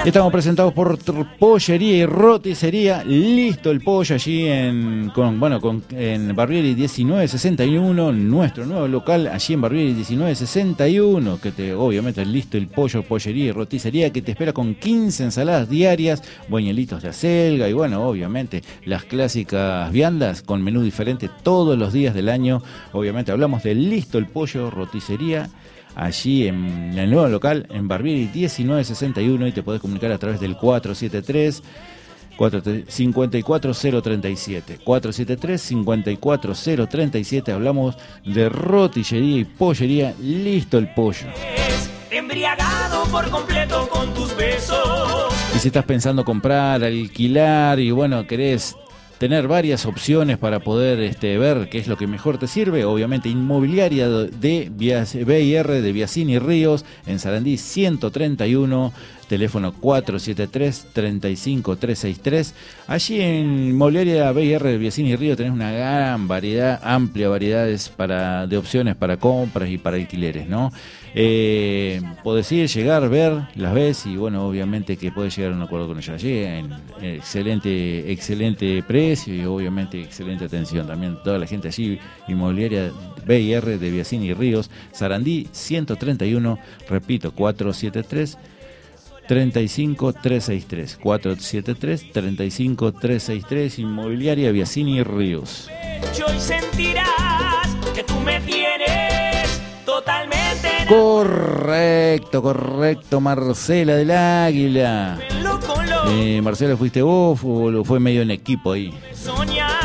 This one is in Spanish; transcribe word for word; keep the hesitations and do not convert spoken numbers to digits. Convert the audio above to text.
Estamos presentados por Pollería y Roticería. Listo el pollo allí en, con, bueno, con, en Barbieri diecinueve sesenta y uno, nuestro nuevo local allí en Barbieri diecinueve sesenta y uno, que te, obviamente listo el pollo, Pollería y Roticería, que te espera con quince ensaladas diarias, buñuelitos de acelga y bueno, obviamente las clásicas viandas con menú diferente todos los días del año. Obviamente hablamos de listo el pollo, Roticería, allí en el nuevo local, en Barbieri diecinueve sesenta y uno, y te podés comunicar a través del cuatro siete tres, cinco cuatro cero tres siete. cuatro siete tres, cinco cuatro cero tres siete. Hablamos de rotillería y pollería. Listo el pollo. Embriagado por completo con tus besos. Y si estás pensando comprar, alquilar y bueno, querés tener varias opciones para poder este, ver qué es lo que mejor te sirve, obviamente Inmobiliaria de B I R de Biasini Ríos, en Sarandí ciento treinta y uno, teléfono cuatro siete tres, tres cinco tres seis tres. Allí en Inmobiliaria B I R de Biasini Ríos tenés una gran variedad, amplia variedades para, de opciones para compras y para alquileres, ¿no? Eh, podés ir, llegar, ver, las ves y bueno, obviamente que podés llegar a un acuerdo con ellos allí en excelente, excelente precio y obviamente excelente atención. También toda la gente allí, Inmobiliaria B I R de Biasini Ríos, Sarandí ciento treinta y uno, repito, cuatro siete tres, tres cinco tres seis tres, cuatro siete tres, tres cinco tres seis tres, Inmobiliaria Biasini Ríos. Y sentirás que tú me tienes totalmente. Correcto, correcto, Marcela del Águila. Eh, Marcela, ¿fuiste vos o lo fue medio en equipo ahí? Soñar.